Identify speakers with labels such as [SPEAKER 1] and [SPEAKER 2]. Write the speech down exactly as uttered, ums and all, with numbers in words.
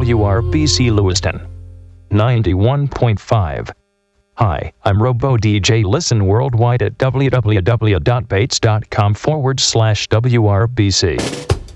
[SPEAKER 1] W R B C Lewiston. ninety-one point five. Hi, I'm Robo D J. Listen worldwide at www.bates.com forward slash WRBC.